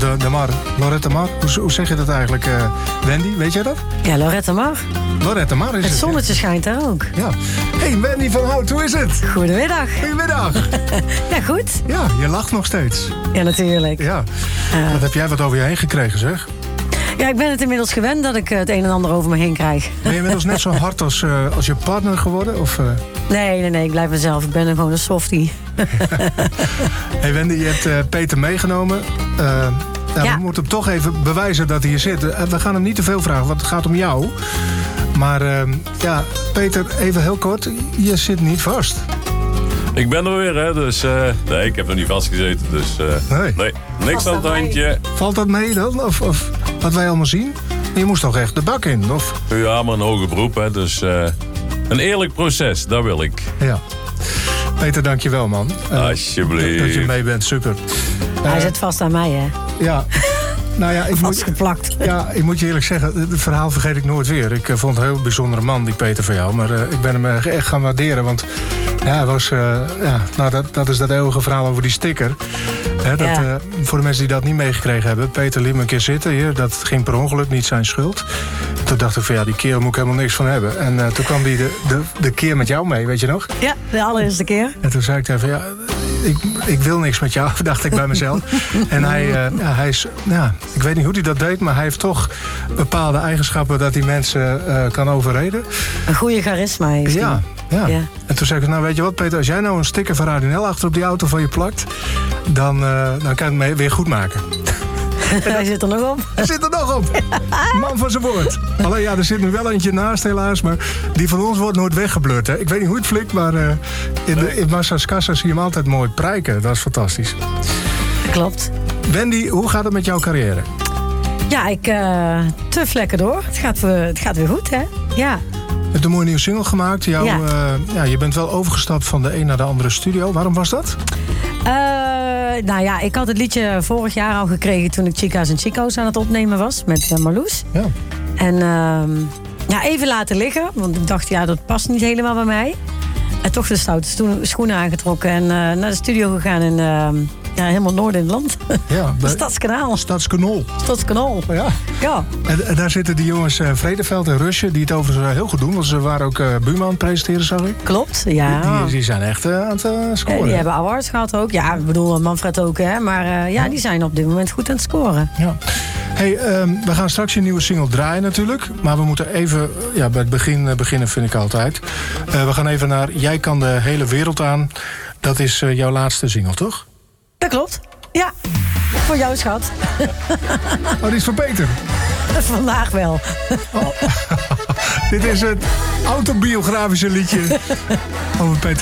de Mar. Loretta Mar. Hoe zeg je dat eigenlijk, Wendy? Weet jij dat? Ja, Loretta Mar. Loretta Mar is het. Het zonnetje schijnt daar ook. Ja. Hey, Wendy van Hout, hoe is het? Goedemiddag. Goedemiddag. Ja, goed. Ja, je lacht nog steeds. Ja, natuurlijk. Ja. Wat heb jij wat over je heen gekregen, zeg? Ja, ik ben het inmiddels gewend dat ik het een en ander over me heen krijg. Ben je inmiddels net zo hard als je partner geworden? Of, Nee, ik blijf mezelf. Ik ben gewoon een softie. Hey Wendy, je hebt Peter meegenomen. We moeten hem toch even bewijzen dat hij hier zit. We gaan hem niet te veel vragen, want het gaat om jou. Maar Peter, even heel kort. Je zit niet vast. Ik ben er weer, hè, dus nee, ik heb nog niet vastgezeten, dus nee, niks aan het handje. Valt dat mee dan, of wat wij allemaal zien? Je moest toch echt de bak in, of? Ja, maar een hoger beroep, hè, dus een eerlijk proces, dat wil ik. Ja. Peter, dankjewel, man. Alsjeblieft. Dat je mee bent, super. Hij zit vast aan mij, hè? Ja. Nou ja, vastgeplakt. Ik moet je eerlijk zeggen, het verhaal vergeet ik nooit weer. Ik vond het een heel bijzondere man, die Peter van jou. Maar ik ben hem echt gaan waarderen, want hij was... dat is dat eeuwige verhaal over die sticker. Voor de mensen die dat niet meegekregen hebben. Peter liet me een keer zitten hier. Dat ging per ongeluk, niet zijn schuld. Toen dacht ik van die kerel moet ik helemaal niks van hebben. En toen kwam die de keer met jou mee, weet je nog? Ja, de allereerste keer. En toen zei ik tegen van ik wil niks met jou, dacht ik bij mezelf. En hij is, ik weet niet hoe hij dat deed, maar hij heeft toch bepaalde eigenschappen dat hij mensen kan overreden. Een goede charisma heeft hij. Ja. En toen zei ik, weet je wat Peter, als jij nou een sticker van Radio NL achter op die auto van je plakt, dan kan je het weer goed maken. Hij zit er nog op. Hij zit er nog op. Man van zijn woord. Alleen er zit nu wel eentje naast helaas, maar die van ons wordt nooit weggeblurred. Hè? Ik weet niet hoe het flikt, maar in Massa's Kassa zie je hem altijd mooi prijken. Dat is fantastisch. Klopt. Wendy, hoe gaat het met jouw carrière? Ja, ik tuf lekker door. Het gaat weer goed, hè? Ja. Je hebt een mooie nieuwe single gemaakt. Je bent wel overgestapt van de een naar de andere studio. Waarom was dat? Ik had het liedje vorig jaar al gekregen toen ik Chica's en Chico's aan het opnemen was met Marloes. Ja. En even laten liggen, want ik dacht dat past niet helemaal bij mij. En toch de stoute schoenen aangetrokken en naar de studio gegaan in helemaal noord in het land. Ja, Stadskanaal. Stadskanaal. Ja. En daar zitten die jongens Vredeveld en Rusje, die het overigens heel goed doen. Want ze waren ook Buma aan het presenteren, zag ik. Klopt, ja. Die zijn echt aan het scoren. Die hebben awards gehad ook. Ja, ik bedoel Manfred ook, hè. Maar die zijn op dit moment goed aan het scoren. Ja. Hey, we gaan straks je nieuwe single draaien natuurlijk. Maar we moeten even bij het beginnen vind ik altijd. We gaan even naar Jij kan de hele wereld aan. Dat is jouw laatste single, toch? Dat klopt, ja. Voor jou, schat. Oh, die is voor Peter? Vandaag wel. Dit is het autobiografische liedje over Peter.